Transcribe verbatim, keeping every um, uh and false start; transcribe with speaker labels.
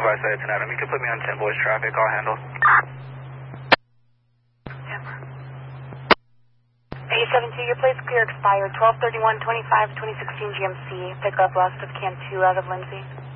Speaker 1: advise that it's an Adam. You can put me on ten boys traffic. I'll handle.
Speaker 2: eight seven two, your plate's clear expired. twelve thirty-one twenty-five twenty sixteen G M C. Pick up lost of Cam two out of Lindsay.